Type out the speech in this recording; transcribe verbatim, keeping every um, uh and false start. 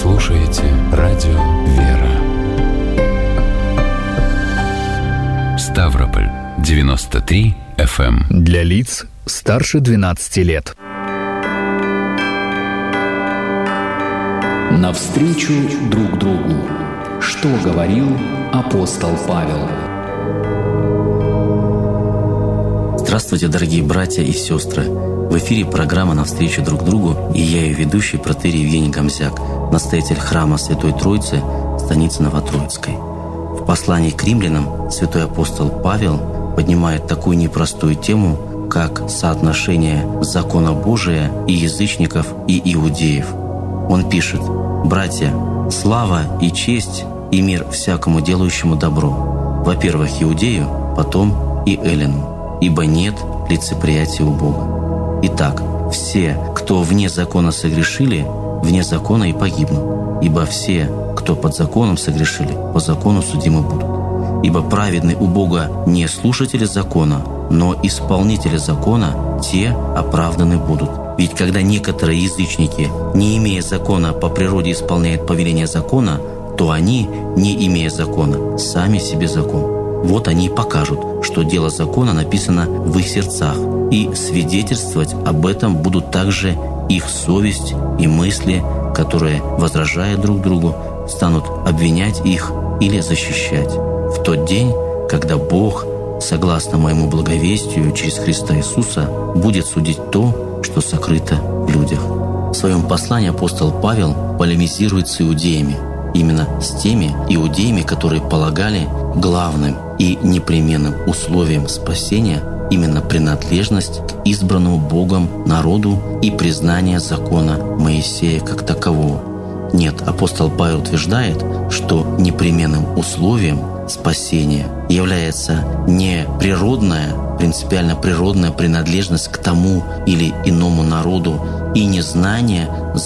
слушаете радио «Вера». Ставрополь девяносто три эф эм. Для лиц старше двенадцати лет. Навстречу друг другу. Что говорил апостол Павел? Здравствуйте, дорогие братья и сестры! В эфире программа «Навстречу друг другу», и я ее ведущий протоиерей Евгений Гомзяк, настоятель храма Святой Троицы, станицы Новотроицкой. В послании к римлянам святой апостол Павел поднимает такую непростую тему, как соотношение закона Божия и язычников и иудеев. Он пишет: «Братья, слава и честь и мир всякому делающему добро, во-первых, иудею, потом и эллину, ибо нет лицеприятия у Бога. Итак, все, кто вне закона согрешили, вне закона и погибнут, ибо все, кто под законом согрешили, по закону судимы будут. Ибо праведны у Бога не слушатели закона, но исполнители закона, те оправданы будут. Ведь когда некоторые язычники, не имея закона, по природе исполняют повеления закона, то они, не имея закона, сами себе закон. Вот они и покажут, что дело закона написано в их сердцах, и свидетельствовать об этом будут также их совесть и мысли, которые, возражая друг другу, станут обвинять их или защищать. В тот день, когда Бог, согласно моему благовестию через Христа Иисуса, будет судить то, что сокрыто в людях». В своем послании апостол Павел полемизирует с иудеями, именно с теми иудеями, которые полагали главным и непременным условием спасения именно принадлежность к избранному Богом народу и признание закона Моисея как такового. Нет, апостол Павел утверждает, что непременным условием спасения является не природная, принципиально природная принадлежность к тому или иному народу и не знание